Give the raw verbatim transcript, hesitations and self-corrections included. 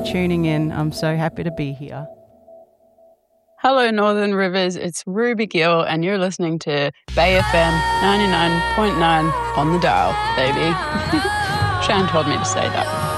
tuning in. I'm so happy to be here. Hello, Northern Rivers. It's Ruby Gill, and you're listening to Bay F M ninety-nine point nine on the dial, baby. Shan told me to say that.